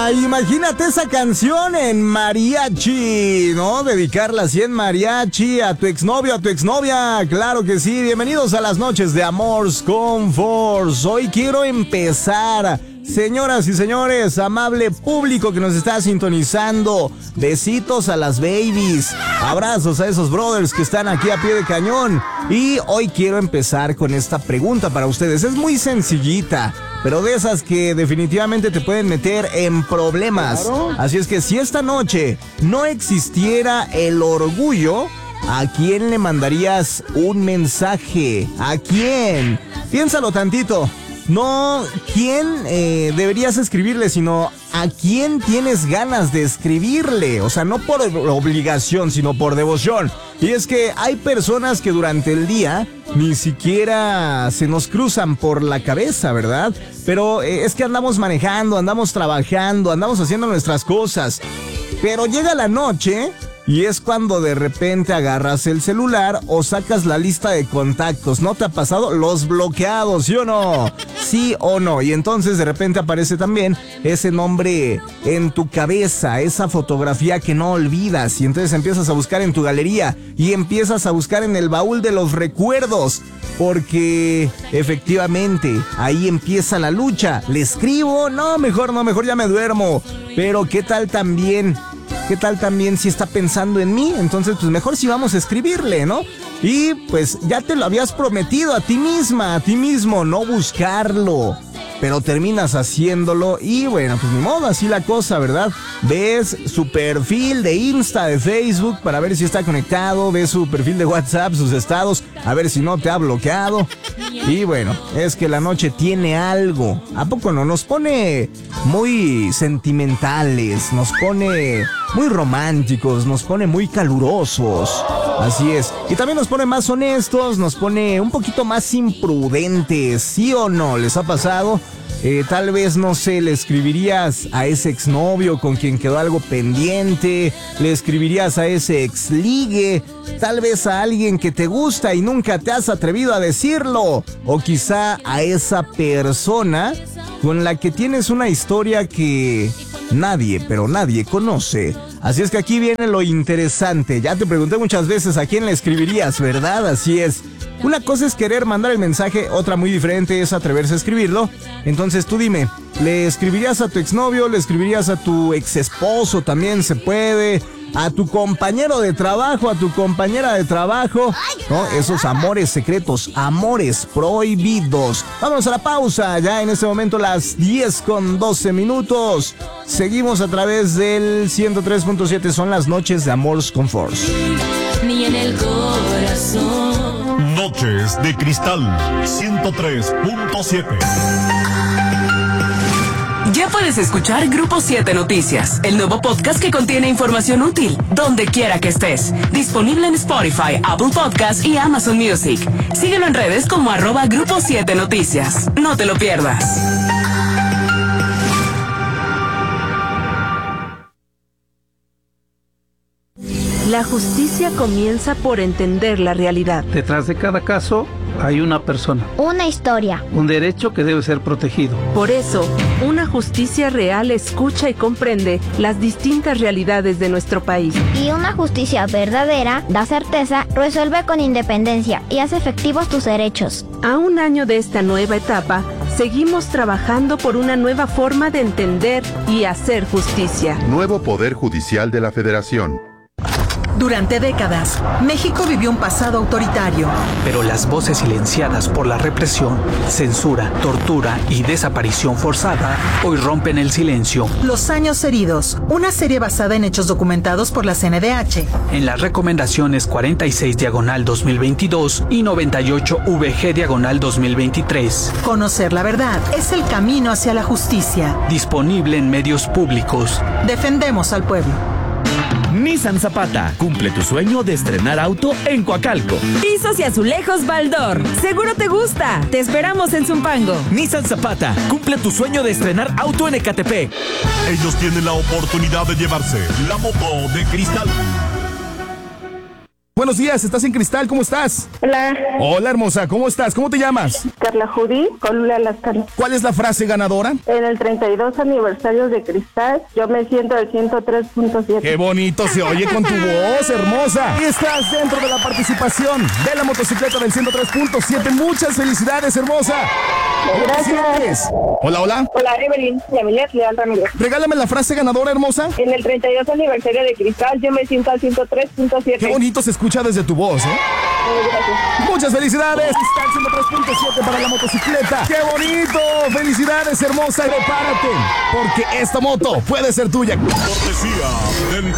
Imagínate esa canción en mariachi, ¿no? Dedicarla así en mariachi a tu exnovio, a tu exnovia. Claro que sí. Bienvenidos a las noches de Amores con Force. Hoy quiero empezar. Señoras y señores, amable público que nos está sintonizando, besitos a las babies, abrazos a esos brothers que están aquí a pie de cañón. Y hoy quiero empezar con esta pregunta para ustedes. Es muy sencillita, pero de esas que definitivamente te pueden meter en problemas. Claro. Así es que si esta noche no existiera el orgullo, ¿a quién le mandarías un mensaje? ¿A quién? Piénsalo tantito. No, ¿quién deberías escribirle? Sino ¿a quién tienes ganas de escribirle? O sea, no por obligación, sino por devoción. Y es que hay personas que durante el día ni siquiera se nos cruzan por la cabeza, ¿verdad? Pero es que andamos manejando, andamos trabajando, andamos haciendo nuestras cosas. Pero llega la noche y es cuando de repente agarras el celular o sacas la lista de contactos. ¿No te ha pasado? Los bloqueados, ¿sí o no? Sí o no. Y entonces de repente aparece también ese nombre en tu cabeza, esa fotografía que no olvidas. Y entonces empiezas a buscar en tu galería y empiezas a buscar en el baúl de los recuerdos. Porque efectivamente ahí empieza la lucha. ¿Le escribo? No, mejor ya me duermo. Pero ¿qué tal también si está pensando en mí? Entonces, pues mejor si vamos a escribirle, ¿no? Y pues ya te lo habías prometido a ti misma, a ti mismo, no buscarlo. Pero terminas haciéndolo y bueno, pues ni modo, así la cosa, ¿verdad? Ves su perfil de Insta, de Facebook, para ver si está conectado. Ves su perfil de WhatsApp, sus estados, a ver si no te ha bloqueado. Y bueno, es que la noche tiene algo. ¿A poco no? Nos pone muy sentimentales, nos pone muy románticos, nos pone muy calurosos. Así es. Y también nos pone más honestos, nos pone un poquito más imprudentes. ¿Sí o no? ¿Les ha pasado? Tal vez, no sé, le escribirías a ese exnovio con quien quedó algo pendiente, le escribirías a ese exligue, tal vez a alguien que te gusta y nunca te has atrevido a decirlo, o quizá a esa persona con la que tienes una historia que nadie, pero nadie conoce. Así es que aquí viene lo interesante. Ya te pregunté muchas veces a quién le escribirías, ¿verdad? Así es. Una cosa es querer mandar el mensaje, otra muy diferente es atreverse a escribirlo. Entonces tú dime, ¿le escribirías a tu exnovio? ¿Le escribirías a tu exesposo? También se puede. A tu compañero de trabajo, a tu compañera de trabajo, ¿no? Esos amores secretos, amores prohibidos. Vámonos a la pausa, ya en este momento las 10:12. Seguimos a través del 103.7, son las noches de Amores con Force. Ni en el corazón. Noches de Cristal 103.7. Ya puedes escuchar Grupo 7 Noticias, el nuevo podcast que contiene información útil, donde quiera que estés. Disponible en Spotify, Apple Podcasts y Amazon Music. Síguelo en redes como @Grupo 7 Noticias. No te lo pierdas. La justicia comienza por entender la realidad. Detrás de cada caso hay una persona. Una historia. Un derecho que debe ser protegido. Por eso, una justicia real escucha y comprende las distintas realidades de nuestro país. Y una justicia verdadera da certeza, resuelve con independencia y hace efectivos tus derechos. A un año de esta nueva etapa, seguimos trabajando por una nueva forma de entender y hacer justicia. Nuevo Poder Judicial de la Federación. Durante décadas, México vivió un pasado autoritario. Pero las voces silenciadas por la represión, censura, tortura y desaparición forzada hoy rompen el silencio. Los años heridos, una serie basada en hechos documentados por la CNDH. En las recomendaciones 46/2022 y 98/VG/2023. Conocer la verdad es el camino hacia la justicia. Disponible en medios públicos. Defendemos al pueblo. Nissan Zapata, cumple tu sueño de estrenar auto en Coacalco. Pisos y azulejos Baldor, seguro te gusta. Te esperamos en Zumpango. Nissan Zapata, cumple tu sueño de estrenar auto en Ecatepec. Ellos tienen la oportunidad de llevarse la moto de cristal. Buenos días, estás en Cristal, ¿cómo estás? Hola. Hola, hermosa, ¿cómo estás? ¿Cómo te llamas? Carla Judy, Colula Las Canas. ¿Cuál es la frase ganadora? En el 32 aniversario de Cristal, yo me siento al 103.7. ¡Qué bonito se oye con tu voz, hermosa! Y estás dentro de la participación de la motocicleta del 103.7. Muchas felicidades, hermosa. Gracias. Hola, hola. Hola, Evelyn, Yamilet Leal Ramírez. Regálame la frase ganadora, hermosa. En el 32 aniversario de Cristal, yo me siento al 103.7. Qué bonito se escucha desde tu voz, ¿eh? Gracias. Muchas felicidades. Está el 103.7 para la motocicleta. ¡Qué bonito! ¡Felicidades, hermosa! Prepárate, porque esta moto puede ser tuya. Cortesía del